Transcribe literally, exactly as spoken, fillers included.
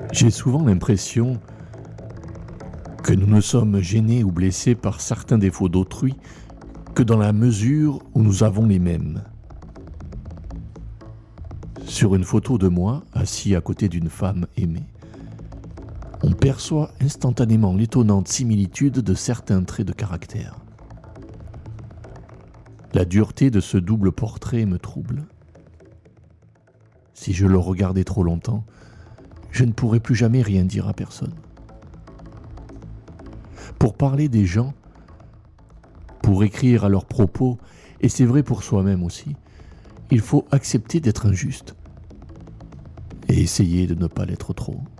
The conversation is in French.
J'ai souvent l'impression que nous ne sommes gênés ou blessés par certains défauts d'autrui que dans la mesure où nous avons les mêmes. Sur une photo de moi, assis à côté d'une femme aimée, on perçoit instantanément l'étonnante similitude de certains traits de caractère. La dureté de ce double portrait me trouble. Si je le regardais trop longtemps, je ne pourrais plus jamais rien dire à personne. Pour parler des gens, pour écrire à leurs propos, et c'est vrai pour soi-même aussi, il faut accepter d'être injuste et essayer de ne pas l'être trop.